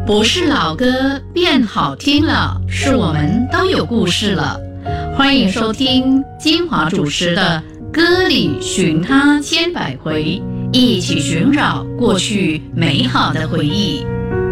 不是老歌变好听了，是我们都有故事了。欢迎收听金华主持的《歌里寻他千百回》，一起寻找过去美好的回忆。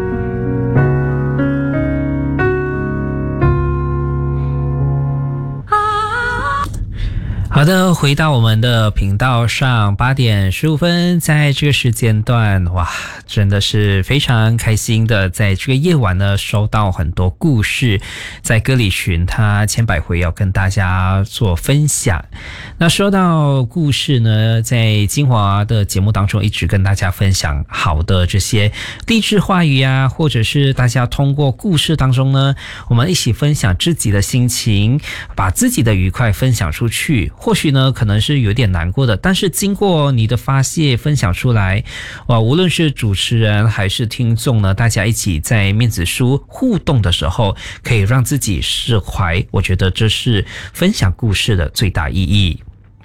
好的，回到我们的频道上，8点15分，在这个时间段，哇，真的是非常开心的，在这个夜晚呢，收到很多故事，在歌里寻他千百回要跟大家做分享。那说到故事呢，在金华的节目当中，一直跟大家分享好的这些励志话语啊，或者是大家通过故事当中呢，我们一起分享自己的心情，把自己的愉快分享出去。或许呢，可能是有点难过的，但是经过你的发泄分享出来，哇，无论是主持人还是听众呢，大家一起在面子书互动的时候，可以让自己释怀，我觉得这是分享故事的最大意义。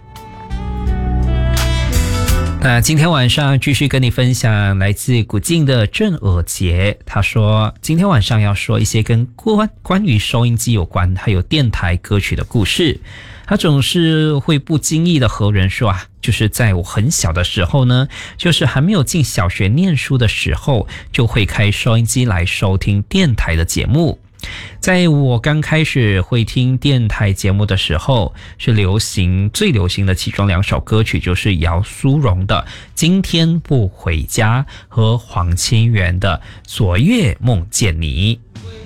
那今天晚上继续跟你分享来自古晋的郑尔杰，他说今天晚上要说一些跟关于收音机有关还有电台歌曲的故事。他总是会不经意的和人说啊，就是在我很小的时候呢，就是还没有进小学念书的时候，就会开收音机来收听电台的节目。在我刚开始会听电台节目的时候，是最流行的其中2首歌曲，就是姚苏蓉的《今天不回家》和黄清源的《昨夜梦见你》。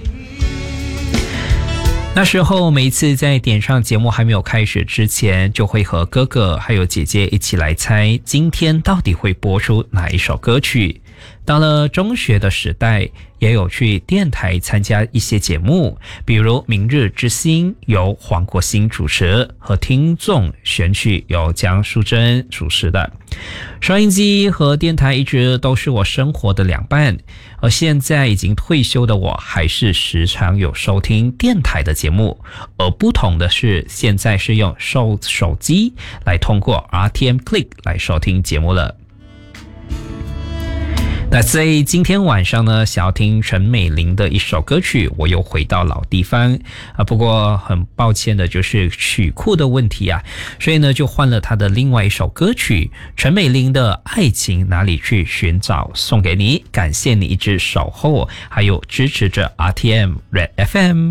那时候每一次在点上节目还没有开始之前，就会和哥哥还有姐姐一起来猜今天到底会播出哪一首歌曲。到了中学的时代，也有去电台参加一些节目，比如明日之星由黄国兴主持，和听众选曲由江淑珍主持的。收音机和电台一直都是我生活的两半，而现在已经退休的我，还是时常有收听电台的节目，而不同的是，现在是用手机来通过 RTM Click 来收听节目了。那在今天晚上呢，想要听陈美玲的一首歌曲，我又回到老地方啊。不过很抱歉的就是曲库的问题啊，所以呢就换了她的另外一首歌曲，陈美玲的《爱情哪里去寻找》送给你。感谢你一直守候，还有支持着 RTM Red FM。